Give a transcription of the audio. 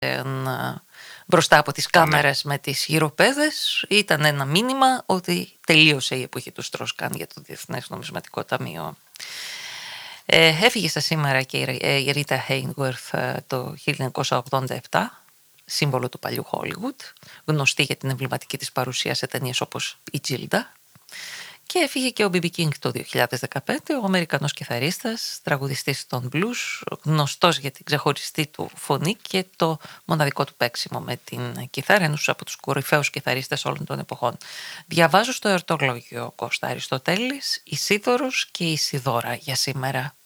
μπροστά από τις Ναι. κάμερες με τις γυροπέδες, ήταν ένα μήνυμα ότι τελείωσε η εποχή του Στρόσκαν για το Διεθνές Νομισματικό Ταμείο. Έφυγε στα σήμερα και η Ρίτα Χέινγκουερθ το 1987, σύμβολο του παλιού Hollywood, γνωστή για την εμβληματική της παρουσία σε ταινίες όπως η Τζίλντα. Και έφυγε και ο B.B. King το 2015, ο Αμερικανός κιθαρίστας, τραγουδιστής των blues, γνωστός για την ξεχωριστή του φωνή και το μοναδικό του παίξιμο με την κιθάρα, ένας από τους κορυφαίους κιθαρίστες όλων των εποχών. Διαβάζω στο εορτολόγιο Κώστα Αριστοτέλης, Ισίδωρος και Ισιδώρα για σήμερα.